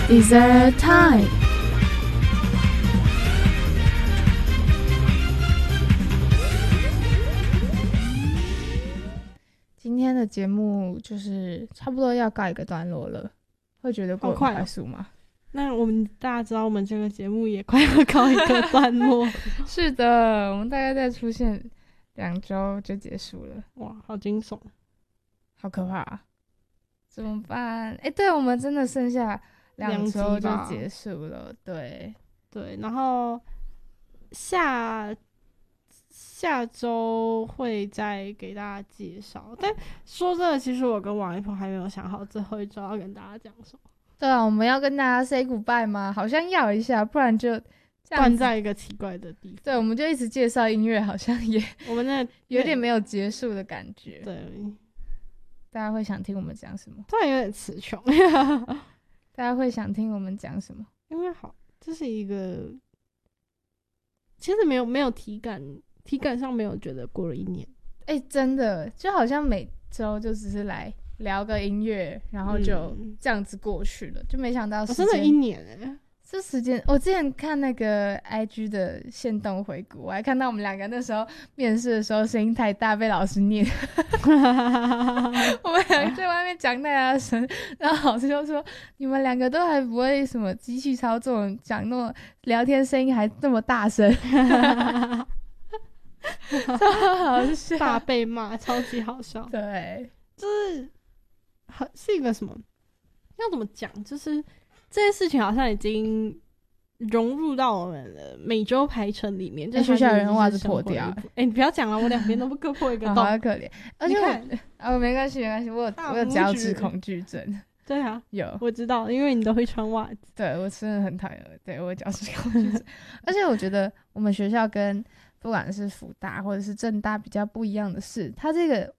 Dessert time。今天的节目就是差不多要告一个段落了，会觉得过得很快速吗？ 那我们大家知道，我们这个节目也快要告一个段落。 是的，我们大概再出现2周就结束了。 哇，好惊悚， 好可怕啊！怎么办？对，我们真的剩下2周就结束了。对， 然后下周会再给大家介绍。但说真的，其实我跟王一鹏还没有想好最后一周要跟大家讲什么。对啊，我们要跟大家 say goodbye 吗？好像要一下，不然就关在一个奇怪的地方。 对，我们就一直介绍音乐，好像也我们那有点没有结束的感觉。 对， 大家会想听我们讲什么？ 突然有点词穷。 大家会想听我们讲什么？ 因为好，这是一个其实没有体感上没有觉得过了1年。 真的就好像每周就只是来聊个音乐，然后就这样子过去了，就没想到真的1年这时间，我之前看那个 IG 的限动回顾，我还看到我们2个那时候面试的时候声音太大，被老师念。我们2个在外面讲太大声，然后老师就说：“你们2个都还不会什么机器操作，讲那么聊天声音还这么大声。”超好笑， 大被骂，超级好笑。 对， 是一个什么？要怎么讲？就是这件事情好像已经融入到我们的每周排程里面。 学校人袜子破掉。 你不要讲了，我2边都不各破一个洞， 好可怜。而且没关系，我有脚趾恐惧症。 对啊， 有， 我知道，因为你都会穿袜子。 对，我真的很讨厌。对，我有脚趾恐惧症。而且我觉得我们学校跟不管是辅大或者是政大比较不一样的是，它这个